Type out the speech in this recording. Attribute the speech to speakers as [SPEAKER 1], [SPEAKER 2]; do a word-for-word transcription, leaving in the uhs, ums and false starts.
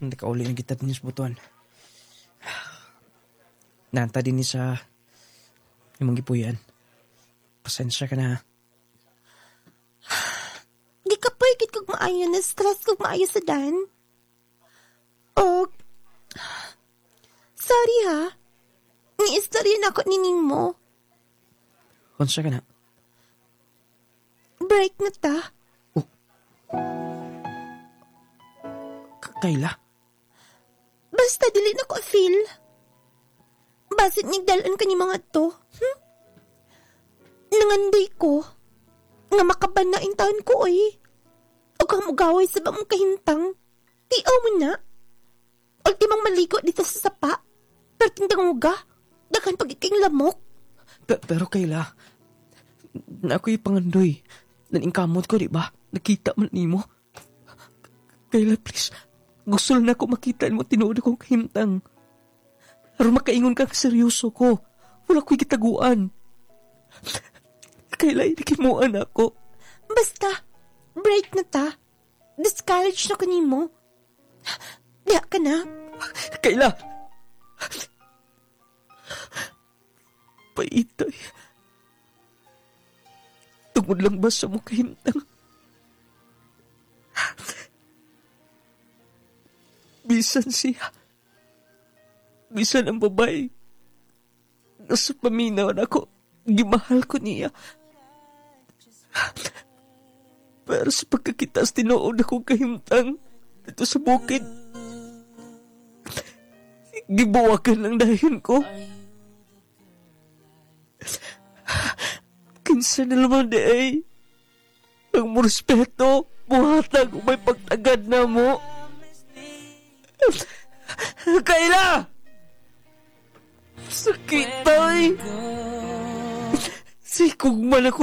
[SPEAKER 1] Hindi ka uli na kita din sa butuan. Nanta din ni sa imong gipuyan. Pasensya ka na.
[SPEAKER 2] Di ka pwede kag maayo na stress kag maayo sa dan. O, sorry ha. Ni-istorya na ako nining mo.
[SPEAKER 1] Konsya ka na.
[SPEAKER 2] Break na ta.
[SPEAKER 1] K- Kayla?
[SPEAKER 2] Basta dili na ko feel. Basit nigdalan ka ni mga to. Hmm? Nanganday ko. Nga makaban na in taon ko eh. O kang mugaway sa bang kahintang. Tiaw mo na. Ultimang maligo dito sa sapa. Pero tindang muga. Dakan pag-iking lamok.
[SPEAKER 1] Pe- pero Kayla, na ako'y pangandoy. Naningkamot ko, di ba? Nakita man ni mo. Kayla, please. Gusto na ako makita mo tinuod akong kahimtang. Aron makaingon ka seryoso ko. Wala ko'y kitaguan. Kayla, inikimuan ako.
[SPEAKER 2] Basta, break na ta. Discourage na kanimo. Diya ka na.
[SPEAKER 1] Kayla! Paitoy. Tungod lang ba sa mong kahimtang? Bisan siya. Bisan ang babae. Nasa paminaw na ako. Gimahal ko niya. Pero sa pagkakita sa tinuod akong kahimtang dito sa bukid, gibuwakan lang dahin ko. Kinsa na naman di ay ang mo respeto, buhatag o may pagtagad na mo. Kayla! Sakit tayo. Sikog man ako